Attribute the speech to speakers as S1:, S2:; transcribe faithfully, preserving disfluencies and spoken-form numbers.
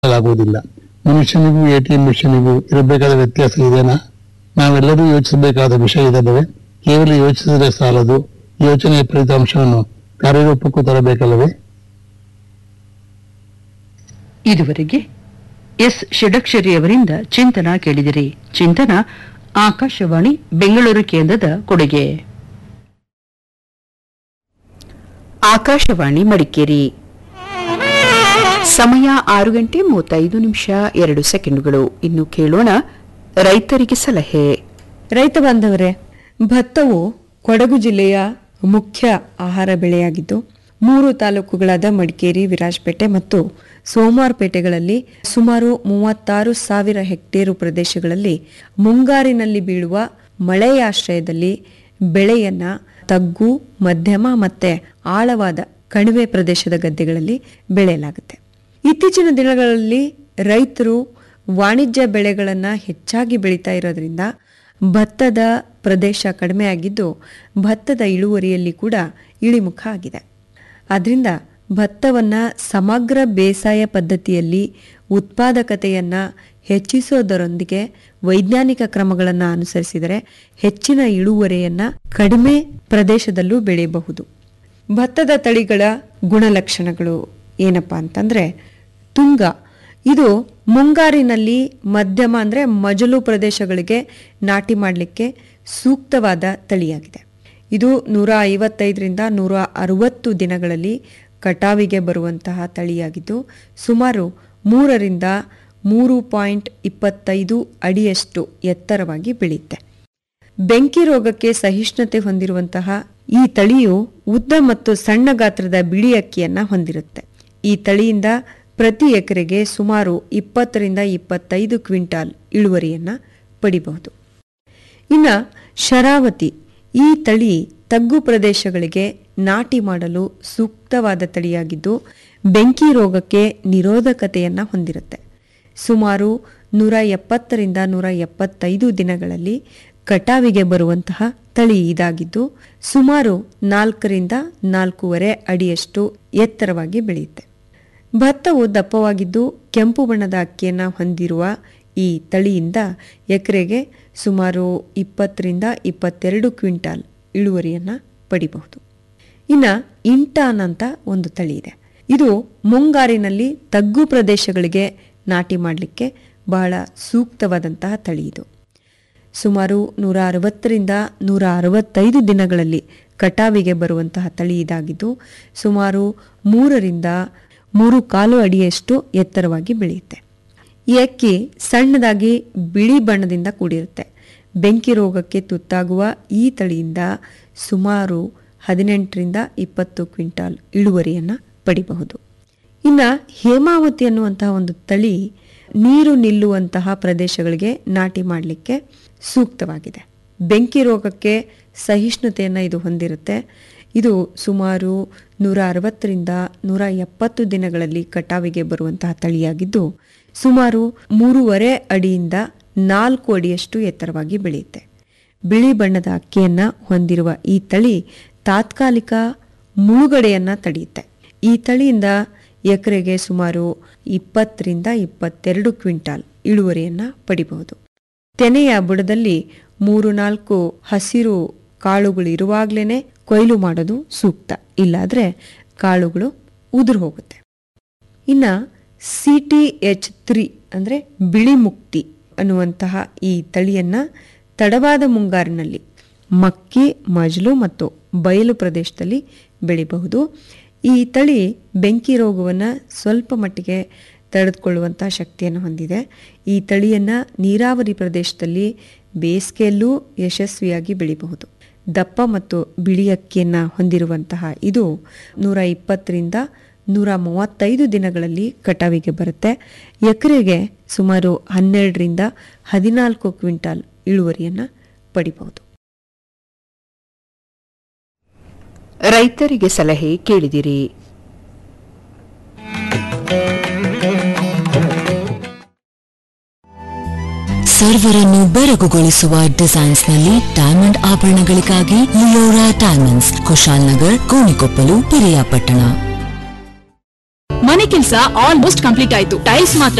S1: ಆಗುವುದಿಲ್ಲ. ಮನುಷ್ಯನಿಗೂ ಎಟಿಎಂ ಮಿಷನಿಗೂ ಇರಬೇಕಾದ ವ್ಯತ್ಯಾಸ ಇದೆನಾ? ನಾವೆಲ್ಲರೂ ಯೋಚಿಸಬೇಕಾದ ವಿಷಯ ಇದಲ್ಲವೇ? ಕೇವಲ ಯೋಚಿಸಿದರೆ ಸಾಲದು, ಯೋಚನೆಯ ಫಲಿತಾಂಶವನ್ನು ಕಾರ್ಯರೂಪಕ್ಕೂ ತರಬೇಕಲ್ಲವೇ?
S2: ಇದುವರೆಗೆ ಎಸ್ ಷಡಕ್ಷರಿ ಅವರಿಂದ ಚಿಂತನ ಕೇಳಿದಿರಿ. ಚಿಂತನ ಆಕಾಶವಾಣಿ ಬೆಂಗಳೂರು ಕೇಂದ್ರದ ಕೊಡುಗೆ. ಆಕಾಶವಾಣಿ ಮಡಿಕೇರಿ. ಸಮಯ ಆರು ಗಂಟೆ ಮೂವತ್ತೈದು ನಿಮಿಷ ಎರಡು ಸೆಕೆಂಡುಗಳು. ಇನ್ನು ಕೇಳೋಣ ರೈತರಿಗೆ ಸಲಹೆ.
S3: ರೈತ ಬಾಂಧವರೇ, ಭತ್ತವು ಕೊಡಗು ಜಿಲ್ಲೆಯ ಮುಖ್ಯ ಆಹಾರ ಬೆಳೆಯಾಗಿದ್ದು ಮೂರು ತಾಲೂಕುಗಳಾದ ಮಡಿಕೇರಿ, ವಿರಾಜಪೇಟೆ ಮತ್ತು ಸೋಮವಾರಪೇಟೆಗಳಲ್ಲಿ ಸುಮಾರು ಮೂವತ್ತಾರು ಸಾವಿರ ಹೆಕ್ಟೇರು ಪ್ರದೇಶಗಳಲ್ಲಿ ಮುಂಗಾರಿನಲ್ಲಿ ಬೀಳುವ ಮಳೆಯಾಶ್ರಯದಲ್ಲಿ ಬೆಳೆಯನ್ನ ತಗ್ಗು, ಮಧ್ಯಮ ಮತ್ತೆ ಆಳವಾದ ಕಣಿವೆ ಪ್ರದೇಶದ ಗದ್ದೆಗಳಲ್ಲಿ ಬೆಳೆಯಲಾಗುತ್ತೆ. ಇತ್ತೀಚಿನ ದಿನಗಳಲ್ಲಿ ರೈತರು ವಾಣಿಜ್ಯ ಬೆಳೆಗಳನ್ನ ಹೆಚ್ಚಾಗಿ ಬೆಳೀತಾ ಇರೋದ್ರಿಂದ ಭತ್ತದ ಪ್ರದೇಶ ಕಡಿಮೆಯಾಗಿದ್ದು ಭತ್ತದ ಇಳುವರಿಯಲ್ಲಿ ಕೂಡ ಇಳಿಮುಖ ಆಗಿದೆ. ಆದ್ದರಿಂದ ಭತ್ತವನ್ನ ಸಮಗ್ರ ಬೇಸಾಯ ಪದ್ಧತಿಯಲ್ಲಿ ಉತ್ಪಾದಕತೆಯನ್ನ ಹೆಚ್ಚಿಸೋದರೊಂದಿಗೆ ವೈಜ್ಞಾನಿಕ ಕ್ರಮಗಳನ್ನು ಅನುಸರಿಸಿದರೆ ಹೆಚ್ಚಿನ ಇಳುವರಿಯನ್ನ ಕಡಿಮೆ ಪ್ರದೇಶದಲ್ಲೂ ಬೆಳೆಯಬಹುದು. ಭತ್ತದ ತಳಿಗಳ ಗುಣಲಕ್ಷಣಗಳು ಏನಪ್ಪಾ ಅಂತಂದ್ರೆ, ತುಂಗ ಇದು ಮುಂಗಾರಿನಲ್ಲಿ ಮಧ್ಯಮ ಅಂದ್ರೆ ಮಜಲು ಪ್ರದೇಶಗಳಿಗೆ ನಾಟಿ ಮಾಡಲಿಕ್ಕೆ ಸೂಕ್ತವಾದ ತಳಿಯಾಗಿದೆ. ಇದು ನೂರ ಐವತ್ತೈದರಿಂದ ನೂರ ಅರವತ್ತು ದಿನಗಳಲ್ಲಿ ಕಟಾವಿಗೆ ಬರುವಂತಹ ತಳಿಯಾಗಿದ್ದು ಸುಮಾರು ಮೂರರಿಂದ ಮೂರು ಪಾಯಿಂಟ್ ಇಪ್ಪತ್ತೈದು ಅಡಿಯಷ್ಟು ಎತ್ತರವಾಗಿ ಬೆಳೆಯುತ್ತೆ. ಬೆಂಕಿ ರೋಗಕ್ಕೆ ಸಹಿಷ್ಣುತೆ ಹೊಂದಿರುವಂತಹ ಈ ತಳಿಯು ಉದ್ದ ಮತ್ತು ಸಣ್ಣ ಗಾತ್ರದ ಬಿಳಿ ಅಕ್ಕಿಯನ್ನ ಹೊಂದಿರುತ್ತೆ. ಈ ತಳಿಯಿಂದ ಪ್ರತಿ ಎಕರೆಗೆ ಸುಮಾರು ಇಪ್ಪತ್ತರಿಂದ ಇಪ್ಪತ್ತೈದು ಕ್ವಿಂಟಾಲ್ ಇಳುವರಿಯನ್ನ ಪಡಿಬಹುದು. ಇನ್ನ ಶರಾವತಿ ಈ ತಳಿ ತಗ್ಗು ಪ್ರದೇಶಗಳಿಗೆ ನಾಟಿ ಮಾಡಲು ಸೂಕ್ತವಾದ ತಳಿಯಾಗಿದ್ದು ಬೆಂಕಿ ರೋಗಕ್ಕೆ ನಿರೋಧಕತೆಯನ್ನ ಹೊಂದಿರುತ್ತೆ. ಸುಮಾರು ನೂರ ಎಪ್ಪತ್ತರಿಂದ ನೂರ ಎಪ್ಪತ್ತೈದು ದಿನಗಳಲ್ಲಿ ಕಟಾವಿಗೆ ಬರುವಂತಹ ತಳಿ ಇದಾಗಿದ್ದು ಸುಮಾರು ನಾಲ್ಕರಿಂದ ನಾಲ್ಕೂವರೆ ಅಡಿಯಷ್ಟು ಎತ್ತರವಾಗಿ ಬೆಳೆಯುತ್ತೆ. ಭತ್ತವು ದಪ್ಪವಾಗಿದ್ದು ಕೆಂಪು ಬಣ್ಣದ ಅಕ್ಕಿಯನ್ನ ಹೊಂದಿರುವ ಈ ತಳಿಯಿಂದ ಎಕರೆಗೆ ಸುಮಾರು ಇಪ್ಪತ್ತರಿಂದ ಇಪ್ಪತ್ತೆರಡು ಕ್ವಿಂಟಾಲ್ ಇಳುವರಿಯನ್ನ ಪಡಿಬಹುದು. ಇನ್ನ ಇಂಟಾನ್ ಅಂತ ಒಂದು ತಳಿ ಇದೆ. ಇದು ಮುಂಗಾರಿನಲ್ಲಿ ತಗ್ಗು ಪ್ರದೇಶಗಳಿಗೆ ನಾಟಿ ಮಾಡಲಿಕ್ಕೆ ಬಹಳ ಸೂಕ್ತವಾದಂತಹ ತಳಿ. ಇದು ಸುಮಾರು ನೂರ ಅರವತ್ತರಿಂದ ನೂರ ಅರವತ್ತೈದು ದಿನಗಳಲ್ಲಿ ಕಟಾವಿಗೆ ಬರುವಂತಹ ತಳಿ ಇದಾಗಿದ್ದು ಸುಮಾರು ಮೂರರಿಂದ ಮೂರು ಕಾಲು ಅಡಿಯಷ್ಟು ಎತ್ತರವಾಗಿ ಬೆಳೆಯುತ್ತೆ. ಈ ಅಕ್ಕಿ ಸಣ್ಣದಾಗಿ ಬಿಳಿ ಬಣ್ಣದಿಂದ ಕೂಡಿರುತ್ತೆ. ಬೆಂಕಿ ರೋಗಕ್ಕೆ ತುತ್ತಾಗುವ ಈ ತಳಿಯಿಂದ ಸುಮಾರು ಹದಿನೆಂಟರಿಂದ ಇಪ್ಪತ್ತು ಕ್ವಿಂಟಾಲ್ ಇಳುವರಿಯನ್ನ ಪಡಿಬಹುದು. ಇನ್ನ ಹೇಮಾವತಿ ಅನ್ನುವಂತಹ ಒಂದು ತಳಿ ನೀರು ನಿಲ್ಲುವಂತಹ ಪ್ರದೇಶಗಳಿಗೆ ನಾಟಿ ಮಾಡಲಿಕ್ಕೆ ಸೂಕ್ತವಾಗಿದೆ. ಬೆಂಕಿ ರೋಗಕ್ಕೆ ಸಹಿಷ್ಣುತೆಯನ್ನ ಇದು ಹೊಂದಿರುತ್ತೆ. ಇದು ಸುಮಾರು ನೂರ ಅರವತ್ತರಿಂದ ನೂರ ಎಪ್ಪತ್ತು ದಿನಗಳಲ್ಲಿ ಕಟಾವಿಗೆ ಬರುವಂತಹ ತಳಿಯಾಗಿದ್ದು ಸುಮಾರು ಮೂರುವರೆ ಅಡಿಯಿಂದ ನಾಲ್ಕು ಅಡಿಯಷ್ಟು ಎತ್ತರವಾಗಿ ಬೆಳೆಯುತ್ತೆ. ಬಿಳಿ ಬಣ್ಣದ ಅಕ್ಕಿಯನ್ನ ಹೊಂದಿರುವ ಈ ತಳಿ ತಾತ್ಕಾಲಿಕ ಮುಳುಗಡೆಯನ್ನ ತಡೆಯುತ್ತೆ. ಈ ತಳಿಯಿಂದ ಎಕರೆಗೆ ಸುಮಾರು ಇಪ್ಪತ್ತರಿಂದ ಇಪ್ಪತ್ತೆರಡು ಕ್ವಿಂಟಾಲ್ ಇಳುವರಿಯನ್ನ ಪಡಿಬಹುದು. ತೆನೆಯ ಬುಡದಲ್ಲಿ ಮೂರು ನಾಲ್ಕು ಹಸಿರು ಕಾಳುಗಳು ಇರುವಾಗ್ಲೇನೆ ಕೊಯ್ಲು ಮಾಡೋದು ಸೂಕ್ತ, ಇಲ್ಲಾದ್ರೆ ಕಾಳುಗಳು ಉದುರು ಹೋಗುತ್ತೆ. ಇನ್ನ ಸಿ ಟಿ ಎಚ್ ತ್ರೀ ಅಂದ್ರೆ ಬಿಳಿ ಮುಕ್ತಿ ಅನ್ನುವಂತಹ ಈ ತಳಿಯನ್ನ ತಡವಾದ ಮುಂಗಾರಿನಲ್ಲಿ ಮಕ್ಕಿ, ಮಜಲು ಮತ್ತು ಬಯಲು ಪ್ರದೇಶದಲ್ಲಿ ಬೆಳೆಯಬಹುದು. ಈ ತಳಿ ಬೆಂಕಿ ರೋಗವನ್ನು ಸ್ವಲ್ಪ ಮಟ್ಟಿಗೆ ತಡೆದುಕೊಳ್ಳುವಂತಹ ಶಕ್ತಿಯನ್ನು ಹೊಂದಿದೆ. ಈ ತಳಿಯನ್ನ ನೀರಾವರಿ ಪ್ರದೇಶದಲ್ಲಿ ಬೇಸಿಗೆಯಲ್ಲೂ ಯಶಸ್ವಿಯಾಗಿ ಬೆಳೆಯಬಹುದು. ದಪ್ಪ ಮತ್ತು ಬಿಳಿ ಅಕ್ಕಿಯನ್ನ ಹೊಂದಿರುವಂತಹ ಇದು ನೂರ ಇಪ್ಪತ್ತರಿಂದ ನೂರ ಮೂವತ್ತೈದು ದಿನಗಳಲ್ಲಿ ಕಟಾವಿಗೆ ಬರುತ್ತೆ. ಎಕರೆಗೆ ಸುಮಾರು ಹನ್ನೆರಡರಿಂದ ಹದಿನಾಲ್ಕು ಕ್ವಿಂಟಾಲ್ ಇಳುವರಿಯನ್ನ ಪಡಿಬಹುದು.
S2: ರೈತರಿಗೆ ಸಲಹೆ ಕೇಳಿದಿರಿ.
S4: ಸರ್ವರನ್ನು ಬೆರಗುಗೊಳಿಸುವ ಡಿಸೈನ್ಸ್ ನಲ್ಲಿ diamond ಆಭರಣಗಳಿಗಾಗಿ Leora diamonds, Kushal Nagar, Konikoppal, Piriyapatna.
S3: ಮನೆ
S5: ಮನೆ ಕೆಲಸ ಆಲ್ಮೋಸ್ಟ್ ಕಂಪ್ಲೀಟ್ ಆಯ್ತು, ಟೈಲ್ಸ್ ಮಾತ್ರ